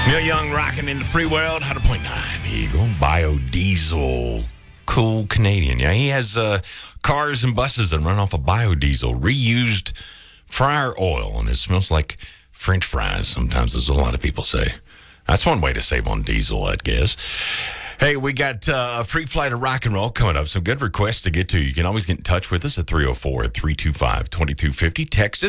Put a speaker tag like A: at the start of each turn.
A: Neil Young rocking in the free world, 100.9 Eagle, biodiesel, cool Canadian. Yeah, he has cars and buses that run off of biodiesel, reused fryer oil, and it smells like French fries sometimes, as a lot of people say. That's one way to save on diesel, I guess. Hey, we got a free flight of rock and roll coming up. Some good requests to get to. You can always get in touch with us at 304-325-2250. Text us.